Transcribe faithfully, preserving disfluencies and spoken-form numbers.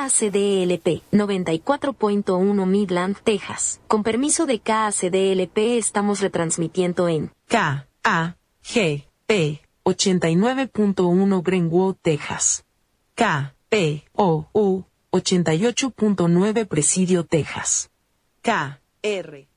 K A C D L P noventa y cuatro punto uno Midland, Texas. Con permiso de K A C D L P estamos retransmitiendo en K A G P ochenta y nueve punto uno Greenwood, Texas. K P O U ochenta y ocho punto nueve Presidio, Texas. K R